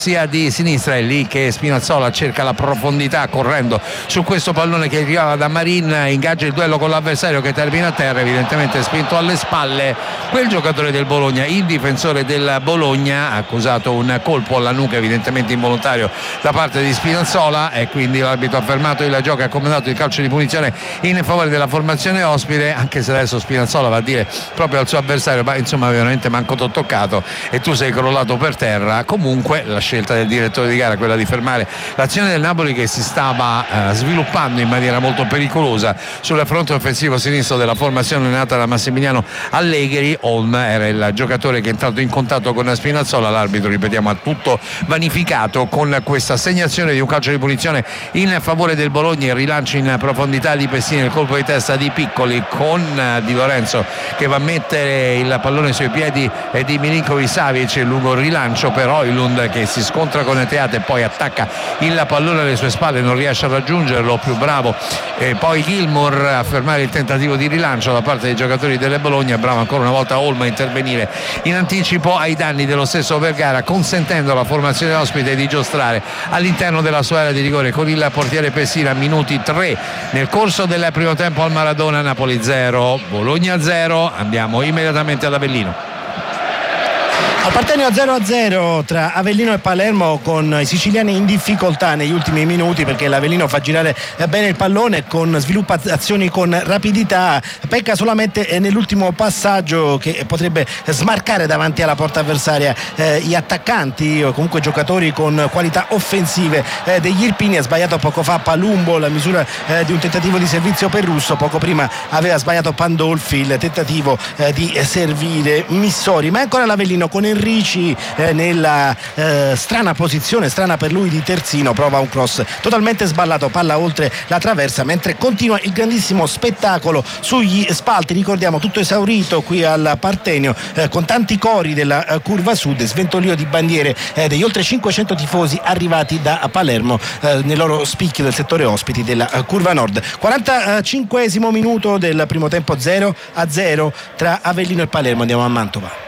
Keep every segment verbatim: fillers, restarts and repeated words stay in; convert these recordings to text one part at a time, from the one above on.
sia di sinistra, è lì che Spinazzola cerca la profondità correndo su questo pallone che arrivava da Marin, ingaggia il duello con l'avversario che termina a terra, evidentemente spinto alle spalle quel giocatore del Bologna, il difensore del Bologna ha accusato un colpo alla nuca evidentemente involontario da parte di Spinazzola e quindi l'arbitro ha fermato il gioco e ha comandato il calcio di punizione in favore della formazione ospite, anche se adesso Spinazzola va a dire proprio al suo avversario ma insomma veramente manco t'ho toccato e tu sei crollato per terra. Comunque la scelta del direttore di gara, quella di fermare l'azione del Napoli che si stava eh, sviluppando in maniera molto pericolosa sul fronte offensivo sinistro della formazione nata da Massimiliano Allegri. Holm era il giocatore che è entrato in contatto con Spinazzola, l'arbitro ripetiamo ha tutto vanificato con questa segnazione di un calcio di punizione in favore del Bologna, il rilancio in profondità di Pessina, il colpo di testa di Piccoli con Di Lorenzo che va a mettere il pallone sui piedi di Milinković-Savić, il lungo rilancio per Højlund che si scontra con Teate e poi attacca il pallone alle sue spalle, non riesce a raggiungerlo, più bravo e poi Gilmour a fermare il tentativo di rilancio da parte dei giocatori delle Bologna, bravo ancora una volta Holm a intervenire in anticipo ai danni dello stesso Vergara, consentendo alla formazione ospite di giostrare all'interno della sua area di rigore con il portiere Pessina. Minuti tre nel corso del primo tempo al Maradona, Napoli zero Bologna zero. Andiamo immediatamente ad Avellino. Al Partenio zero a zero tra Avellino e Palermo, con i siciliani in difficoltà negli ultimi minuti perché l'Avellino fa girare bene il pallone, con sviluppa azioni con rapidità, pecca solamente nell'ultimo passaggio che potrebbe smarcare davanti alla porta avversaria eh, gli attaccanti o comunque giocatori con qualità offensive eh, degli Irpini. Ha sbagliato poco fa Palumbo la misura eh, di un tentativo di servizio per Russo, poco prima aveva sbagliato Pandolfi il tentativo eh, di servire Missori, ma è ancora l'Avellino con Enrici eh, nella eh, strana posizione, strana per lui, di terzino, prova un cross totalmente sballato, palla oltre la traversa, mentre continua il grandissimo spettacolo sugli spalti. Ricordiamo tutto esaurito qui al Partenio eh, con tanti cori della eh, curva sud, sventolio di bandiere eh, degli oltre cinquecento tifosi arrivati da Palermo eh, nei loro spicchi del settore ospiti della eh, curva nord. quarantacinquesimo minuto del primo tempo, zero a zero tra Avellino e Palermo. Andiamo a Mantova.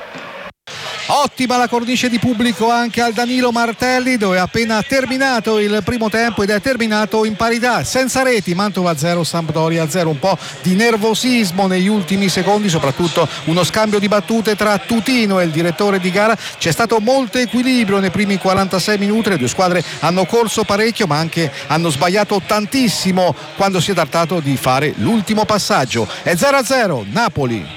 Ottima la cornice di pubblico anche al Danilo Martelli, dove è appena terminato il primo tempo ed è terminato in parità, senza reti. Mantova zero, Sampdoria zero. Un po' di nervosismo negli ultimi secondi, soprattutto uno scambio di battute tra Tutino e il direttore di gara. C'è stato molto equilibrio nei primi quarantasei minuti, le due squadre hanno corso parecchio ma anche hanno sbagliato tantissimo quando si è trattato di fare l'ultimo passaggio. È zero a zero Napoli.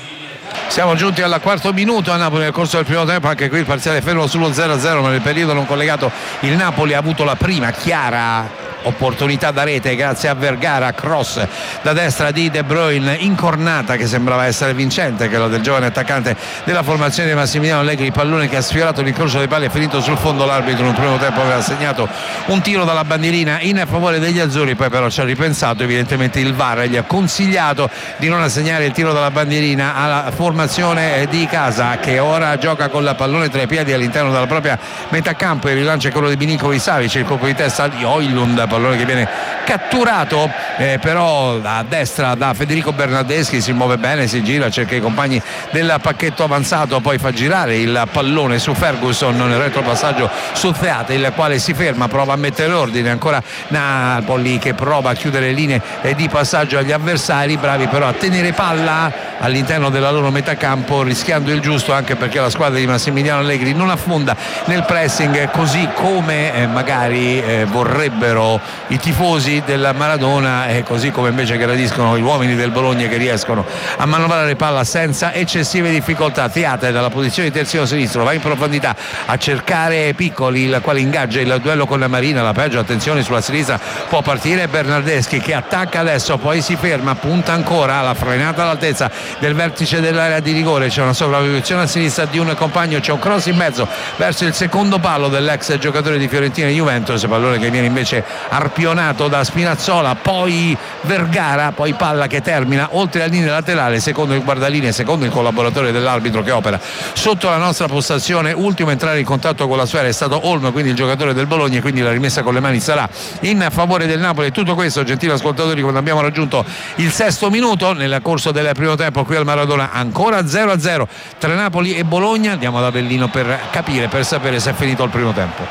Siamo giunti al quarto minuto a Napoli nel corso del primo tempo, anche qui il parziale fermo sullo zero a zero, ma nel periodo non collegato il Napoli ha avuto la prima chiara opportunità da rete grazie a Vergara, cross da destra di De Bruyne, incornata che sembrava essere vincente, quello del giovane attaccante della formazione di Massimiliano Allegri, il pallone che ha sfiorato l'incrocio dei pali è finito sul fondo. L'arbitro nel primo tempo aveva segnato un tiro dalla bandierina in favore degli azzurri, poi però ci ha ripensato evidentemente il V A R, gli ha consigliato di non assegnare il tiro dalla bandierina alla formazione di casa, che ora gioca con il pallone tra i piedi all'interno della propria metà campo. Il rilancio è quello di Milinković-Savić, il colpo di testa di Højlund, pallone che viene catturato eh, però a destra da Federico Bernardeschi, si muove bene, si gira, cerca i compagni del pacchetto avanzato, poi fa girare il pallone su Ferguson nel retropassaggio su Teate, il quale si ferma, prova a mettere ordine. Ancora Napoli che prova a chiudere le linee di passaggio agli avversari, bravi però a tenere palla all'interno della loro metà campo, rischiando il giusto, anche perché la squadra di Massimiliano Allegri non affonda nel pressing così come eh, magari eh, vorrebbero i tifosi del Maradona, e così come invece gradiscono gli uomini del Bologna, che riescono a manovrare palla senza eccessive difficoltà. Teate dalla posizione di terzino sinistro va in profondità a cercare Piccoli, il quale ingaggia il duello con la Marina, la peggio, attenzione sulla sinistra può partire Bernardeschi che attacca adesso, poi si ferma, punta ancora, la frenata all'altezza del vertice dell'area di rigore, c'è una sovrapposizione a sinistra di un compagno, c'è un cross in mezzo verso il secondo palo dell'ex giocatore di Fiorentina e Juventus, pallone che viene invece arpionato da Spinazzola, poi Vergara, poi palla che termina oltre la linea laterale, secondo il guardalinee, secondo il collaboratore dell'arbitro che opera sotto la nostra postazione. Ultimo a entrare in contatto con la sfera è stato Holm, quindi il giocatore del Bologna, quindi la rimessa con le mani sarà in favore del Napoli. Tutto questo, gentili ascoltatori, quando abbiamo raggiunto il sesto minuto nel corso del primo tempo qui al Maradona, ancora zero a zero tra Napoli e Bologna. Andiamo ad Avellino per capire, per sapere se è finito il primo tempo.